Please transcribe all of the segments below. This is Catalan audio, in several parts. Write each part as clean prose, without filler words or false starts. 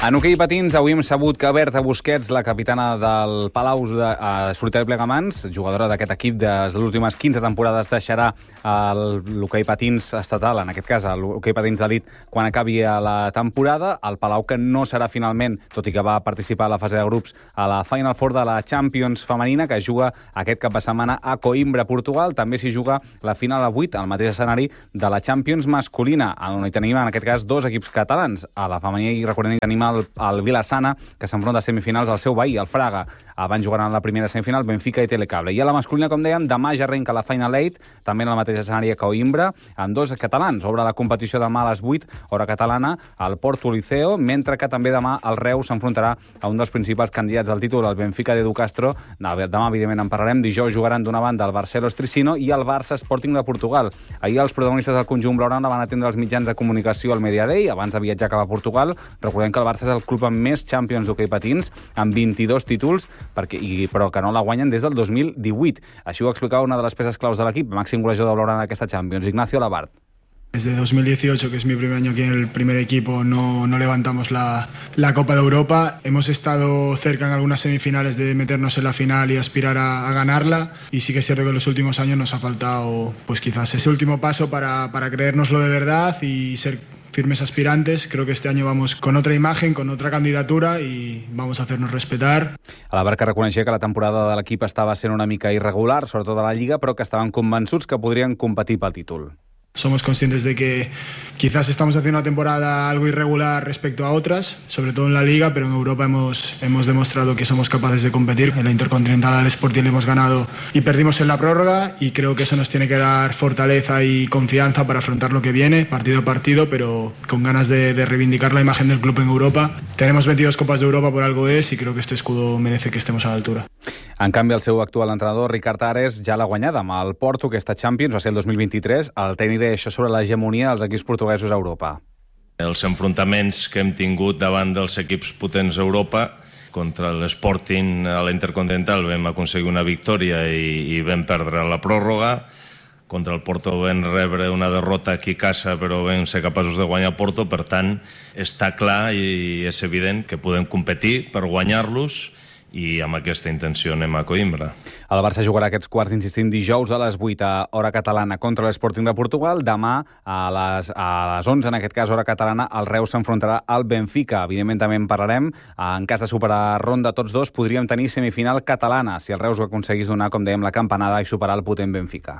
En hoquei patins, avui hem sabut que Berta Busquets, la capitana del Palau Solitari Plegamans, jugadora d'aquest equip de les últimes 15 temporades, deixarà l'hoquei patins estatal, en aquest cas l'hoquei patins d'elit, quan acabi la temporada. El Palau, que no serà finalment, tot i que va participar a la fase de grups, a la Final Four de la Champions femenina, que es juga aquest cap de setmana a Coimbra, Portugal. També s'hi juga la final a 8, al mateix escenari de la Champions masculina, on hi tenim, en aquest cas, dos equips catalans. A la femenina, i recordem que tenim el Vilassana, que s'enfronta a semifinals al seu veí, el Fraga. Abans jugaran la primera semifinal, Benfica i Telecable. I a la masculina, com dèiem, demà ja arrenca la Final 8, també en el mateix escenari a Coimbra, amb dos catalans. Obre la competició demà a les 8, hora catalana, al Porto Liceo, mentre que també demà el Reus s'enfrontarà a un dels principals candidats al títol, el Benfica d'Edu Castro. Demà, evidentment, en parlarem. Dijous jugaran d'una banda el Barcelos Tricino i el Barça Sporting de Portugal. Ahir els protagonistes del conjunt blaugrana van atendre els mitjans de comunicació al Media Day, abans de viatjar cap a Portugal. Recordem que el Barça és el club amb més Champions d'hoquei patins, amb 22 títols, però que no la guanyen des del 2018. Així ho explicava una de les peces claus de l'equip, màxim golejador de blaugrana d'aquesta Champions, Ignacio Labart. Desde 2018, que es mi primer año aquí en el primer equipo, no levantamos la Copa de Europa. Hemos estado cerca en algunas semifinales de meternos en la final y aspirar a ganarla. Y sí que es cierto que en los últimos años nos ha faltado, pues quizás ese último paso para creérnoslo de verdad y ser firmes aspirantes. Creo que este año vamos con otra imagen, con otra candidatura y vamos a hacernos respetar. A la Barca reconeixia que la temporada de l'equip estava sent una mica irregular, sobretot a la Lliga, però que estaven convençuts que podrien competir pel títol. Somos conscientes de que quizás estamos haciendo una temporada algo irregular respecto a otras, sobre todo en la Liga, pero en Europa hemos demostrado que somos capaces de competir. En la Intercontinental al Sporting le hemos ganado y perdimos en la prórroga, y creo que eso nos tiene que dar fortaleza y confianza para afrontar lo que viene, partido a partido, pero con ganas de reivindicar la imagen del club en Europa. Tenemos 22 Copas de Europa, por algo es, y creo que este escudo merece que estemos a la altura. En canvi, el seu actual entrenador, Ricard Ares, ja l'ha guanyada amb el Porto, aquesta Champions, va ser el 2023. El tècnic deia això sobre l'hegemonia dels equips portuguesos a Europa. Els enfrontaments que hem tingut davant dels equips potents a Europa, contra l'Sporting a la Intercontinental vam aconseguir una victòria i vam perdre la pròrroga. Contra el Porto vam rebre una derrota aquí a casa, però vam ser capaços de guanyar Porto. Per tant, està clar i és evident que podem competir per guanyar-los, i amb aquesta intenció anem a Coimbra. El Barça jugarà aquests quarts, insistint, dijous a les 8 a hora catalana contra l'Sporting de Portugal. Demà a les 11, en aquest cas, hora catalana, el Reus s'enfrontarà al Benfica. Evidentment, també en parlarem. En cas de superar ronda tots dos, podríem tenir semifinal catalana, si el Reus ho aconseguís donar, com dèiem, la campanada i superar el potent Benfica.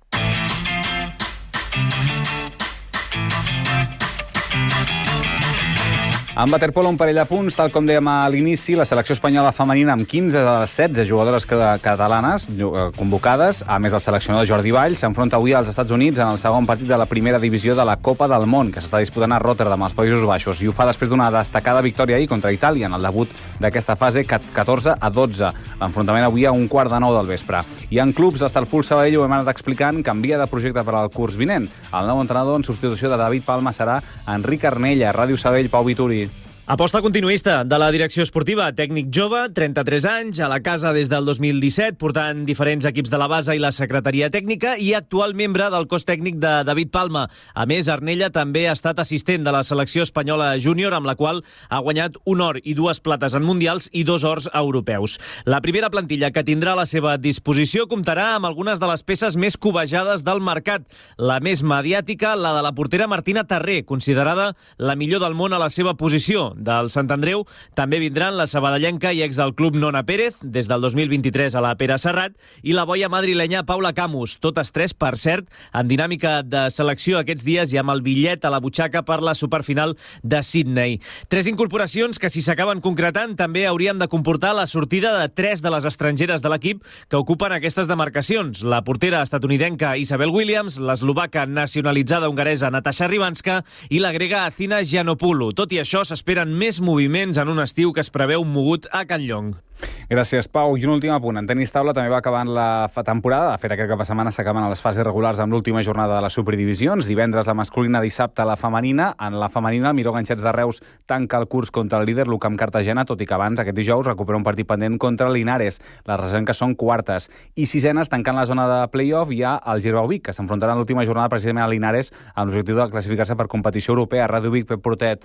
En waterpolo, un parell de punts, tal com dèiem a l'inici, la selecció espanyola femenina amb 15 de les 16 jugadores catalanes convocades, a més el seleccionador Jordi Vall, s'enfronta avui als Estats Units en el segon partit de la primera divisió de la Copa del Món, que s'està disputant a Rotterdam, als Països Baixos, i ho fa després d'una destacada victòria ahir contra Itàlia en el debut d'aquesta fase, 14-12. L'enfrontament avui a 1:15 del vespre. I en clubs, l'Estarpool Sabadell, ho hem anat explicant, canvia de projecte per al curs vinent. El nou entrenador en substitució de David Palma serà Enric Arnella. Ràdio Sabadell, Pau Vituri. Aposta continuista de la direcció esportiva, tècnic jove, 33 anys, a la casa des del 2017, portant diferents equips de la base i la secretaria tècnica, i actual membre del cos tècnic de David Palma. A més, Arnella també ha estat assistent de la selecció espanyola júnior, amb la qual ha guanyat un or i 2 plates en mundials i 2 ors europeus. La primera plantilla que tindrà a la seva disposició comptarà amb algunes de les peces més cobejades del mercat. La més mediàtica, la de la portera Martina Tarré, considerada la millor del món a la seva posició. Del Sant Andreu també vindran la sabadellenca i ex del club Nona Pérez, des del 2023 a la Pere Serrat, i la boia madrilenya Paula Camus, totes tres, per cert, en dinàmica de selecció aquests dies i amb el bitllet a la butxaca per la superfinal de Sydney. 3 incorporacions que, si s'acaben concretant, també haurien de comportar la sortida de 3 de les estrangeres de l'equip que ocupen aquestes demarcacions. La portera estatunidenca Isabel Williams, l'eslovaca nacionalitzada hongaresa Natasha Ribanska i la grega Athina Giannopoulou. Tot i això, s'esperen més moviments en un estiu que es preveu mogut a Can Llong. Gràcies, Pau. I un últim apunt. En tenis taula també va acabant la temporada. De fet, aquest cap de setmana s'acaben les fases regulars amb l'última jornada de les superdivisions. Divendres la masculina, dissabte la femenina. En la femenina, el Miró Ganxets de Reus tanca el curs contra el líder l'UCAM Cartagena, tot i que abans, aquest dijous, recupera un partit pendent contra el Linares. Les resenques són quartes. I sisenes, tancant la zona de play-off, hi ha el Girbau Vic, que s'enfrontarà en l'última jornada precisament a Linares amb l'objectiu de classificar-se per competició europea. Ràdio Vic, Pep Portet.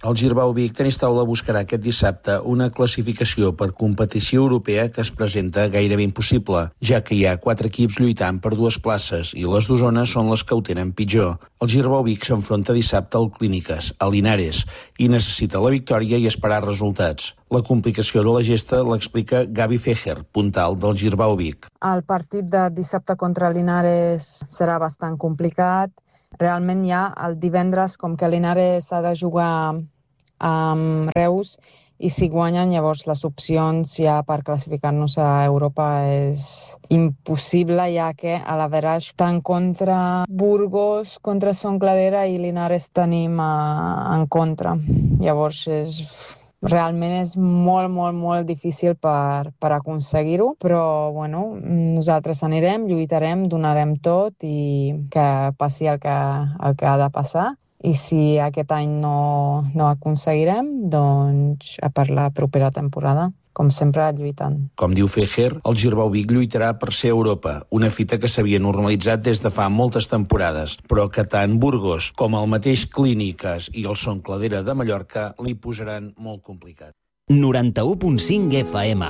El Girbau Vic Tenis Taula buscarà aquest dissabte una classificació per competició europea que es presenta gairebé impossible, ja que hi ha 4 equips lluitant per 2 places i les d'Osona són les que ho tenen pitjor. El Girbau Vic s'enfronta dissabte al Clíniques, a Linares, i necessita la victòria i esperar resultats. La complicació de la gesta l'explica Gavi Fejer, puntal del Girbau Vic. El partit de dissabte contra Linares serà bastant complicat. Realment ja el divendres, com que Linares ha de jugar amb Reus, i si guanyen, llavors les opcions ja per classificar-nos a Europa és impossible, ja que a l'average tant contra Burgos, contra Son Cladera i Linares tenim en contra. Llavors realment és molt difícil per aconseguir-ho, però bueno, nosaltres anirem, lluitarem, donarem tot i que passi el que ha de passar. I si aquest any no aconseguirem, doncs per la propera temporada, com sempre, lluitant. Com diu Fejer, el Girbau Vic lluitarà per ser a Europa, una fita que s'havia normalitzat des de fa moltes temporades, però que tant Burgos com el mateix Clíniques i el Son Cladera de Mallorca li posaran molt complicat. 91.5 FM.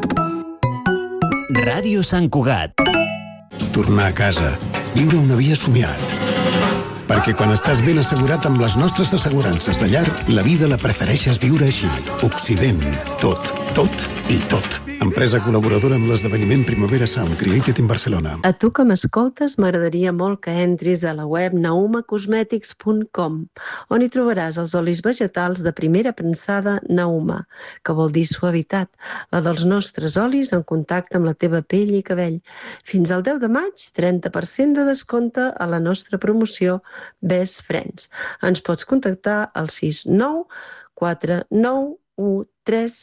Ràdio Sant Cugat. Tornar a casa, viure una vida somiat. Perquè quan estàs ben assegurat amb les nostres assegurances de llar, la vida la prefereixes viure així. Occident. Tot i tot. Empresa col·laboradora amb l'esdeveniment Primavera Sound, Created in Barcelona. A tu que m'escoltes, m'agradaria molt que entris a la web naumacosmetics.com, on hi trobaràs els olis vegetals de primera prensada Nauma, que vol dir suavitat, la dels nostres olis en contacte amb la teva pell i cabell. Fins al 10 de maig, 30% de descompte a la nostra promoció Best Friends. Ens pots contactar al 69 49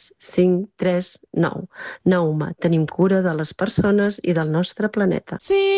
3539. Nauma, tenim cura de les persones i del nostre planeta. Sí.